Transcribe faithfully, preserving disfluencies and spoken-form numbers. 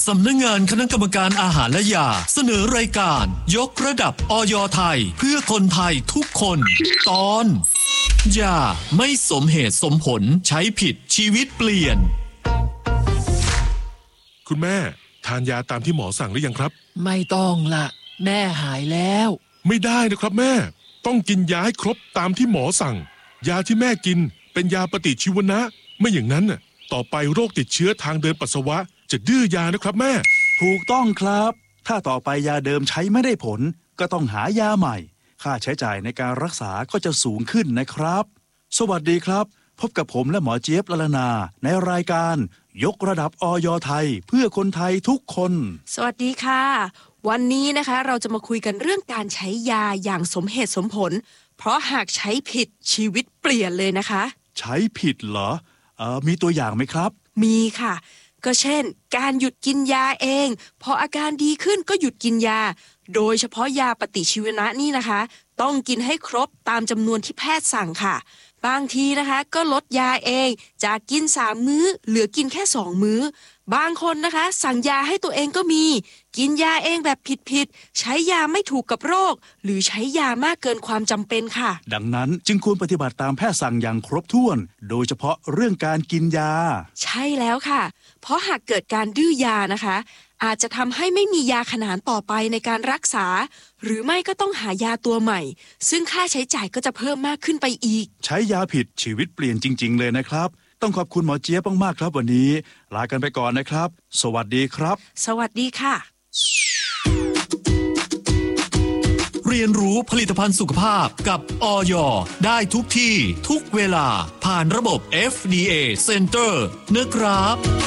สำนักงานคณะกรรมการอาหารและยาเสนอรายการยกระดับอย.ไทยเพื่อคนไทยทุกคนตอนยาไม่สมเหตุสมผลใช้ผิดชีวิตเปลี่ยนคุณแม่ทานยาตามที่หมอสั่งหรือยังครับไม่ต้องละแม่หายแล้วไม่ได้นะครับแม่ต้องกินยาให้ครบตามที่หมอสั่งยาที่แม่กินเป็นยาปฏิชีวนะไม่อย่างนั้นน่ะต่อไปโรคติดเชื้อทางเดินปัสสาวะจะดื้อยานะครับแม่ถูกต้องครับถ้าต่อไปยาเดิมใช้ไม่ได้ผลก็ต้องหายาใหม่ค่าใช้จ่ายในการรักษาก็จะสูงขึ้นนะครับสวัสดีครับพบกับผมและหมอเจี๊ยบละลนาในรายการยกระดับอย.ไทยเพื่อคนไทยทุกคนสวัสดีค่ะวันนี้นะคะเราจะมาคุยกันเรื่องการใช้ยาอย่างสมเหตุสมผลเพราะหากใช้ผิดชีวิตเปลี่ยนเลยนะคะใช้ผิดเหรอเอ่อมีตัวอย่างไหมครับมีค่ะก็เช่นการหยุดกินยาเองพออาการดีขึ้นก็หยุดกินยาโดยเฉพาะยาปฏิชีวนะนี่นะคะต้องกินให้ครบตามจำนวนที่แพทย์สั่งค่ะบางทีนะคะก็ลดยาเองจากกินสามมื้อเหลือกินแค่สองมื้อบางคนนะคะสั่งยาให้ตัวเองก็มีกินยาเองแบบผิดๆใช้ยาไม่ถูกกับโรคหรือใช้ยามากเกินความจำเป็นค่ะดังนั้นจึงควรปฏิบัติตามแพทย์สั่งอย่างครบถ้วนโดยเฉพาะเรื่องการกินยาใช่แล้วค่ะเพราะหากเกิดการดื้อยานะคะอาจจะทำให้ไม่มียาขนานต่อไปในการรักษาหรือไม่ก็ต้องหายาตัวใหม่ซึ่งค่าใช้จ่ายก็จะเพิ่มมากขึ้นไปอีกใช้ยาผิดชีวิตเปลี่ยนจริงๆเลยนะครับต้องขอบคุณหมอเจี๊ยบมากๆครับวันนี้ลากันไปก่อนนะครับสวัสดีครับสวัสดีค่ะเรียนรู้ผลิตภัณฑ์สุขภาพกับอย.ได้ทุกที่ทุกเวลาผ่านระบบ เอฟ ดี เอ Center นะครับ